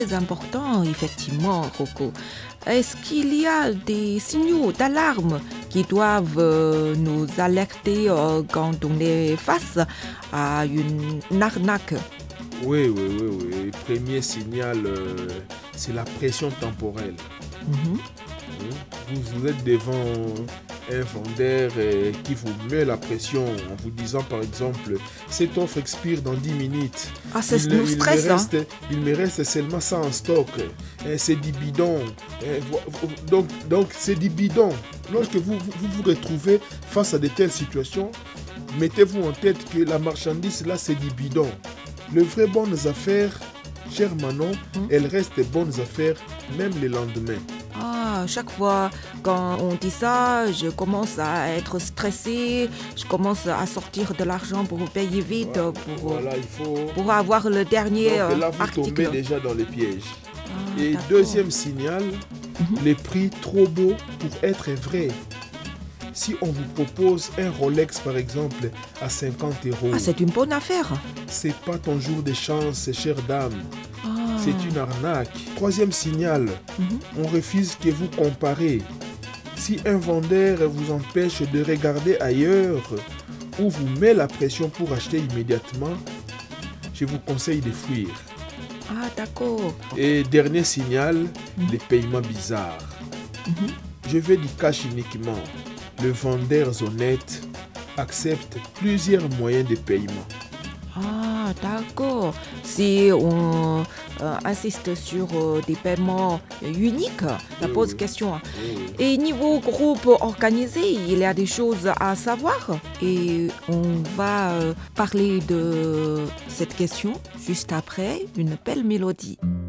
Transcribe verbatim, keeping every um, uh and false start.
Très important, effectivement, Rocco. Est-ce qu'il y a des signaux d'alarme qui doivent euh, nous alerter euh, quand on est face à une, une arnaque? Oui, oui, oui, oui. Premier signal, euh, c'est la pression temporelle. Mhm. Vous, vous êtes devant un vendeur euh, qui vous met la pression en vous disant par exemple cette offre expire dans dix minutes. Ah, ça Il, nous il stresse, me hein? reste, il me reste seulement ça en stock. Euh, c'est du bidon. Euh, vo- vo- donc, donc c'est du bidon. Lorsque vous, vous vous vous retrouvez face à de telles situations, mettez-vous en tête que la marchandise là c'est du bidon. Le vrai bonnes affaires, cher Manon, Hmm. elles restent bonnes affaires même le lendemain. Ah, chaque fois quand on dit ça, je commence à être stressée, je commence à sortir de l'argent pour payer vite, Voilà, pour, voilà, il faut... pour avoir le dernier Donc euh, là, vous tombez article. déjà dans les pièges. Ah, Et d'accord. deuxième signal, Mhm. les prix trop beaux pour être vrais. Si on vous propose un Rolex par exemple à cinquante euros, Ah, c'est une bonne affaire. c'est pas ton jour de chance, chère dame. Ah. C'est une arnaque. Troisième signal, Mhm. on refuse que vous comparez. Si un vendeur vous empêche de regarder ailleurs ou vous met la pression pour acheter immédiatement, je vous conseille de fuir. Ah, d'accord. Et dernier signal, Mhm. les paiements bizarres. Mhm. Je veux du cash uniquement. Le vendeur honnête accepte plusieurs moyens de paiement. Ah, d'accord. Si on euh, insiste sur euh, des paiements uniques, la Oui, pose oui. question. Oui, oui. Et niveau groupe organisé, il y a des choses à savoir. Et on va euh, parler de cette question juste après une belle mélodie.